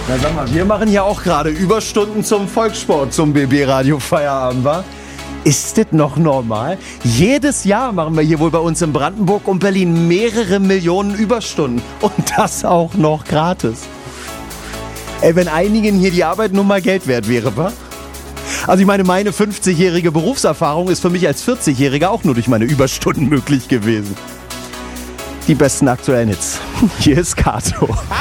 Na sag mal, wir machen ja auch gerade Überstunden zum Volkssport, zum BB-Radio Feierabend, wa? Ist das noch normal? Jedes Jahr machen wir hier wohl bei uns in Brandenburg und Berlin mehrere Millionen Überstunden. Und das auch noch gratis. Ey, wenn einigen hier die Arbeit nur mal Geld wert wäre, wa? Also ich meine, meine 50-jährige Berufserfahrung ist für mich als 40-Jähriger auch nur durch meine Überstunden möglich gewesen. Die besten aktuellen Hits. Hier ist Kato.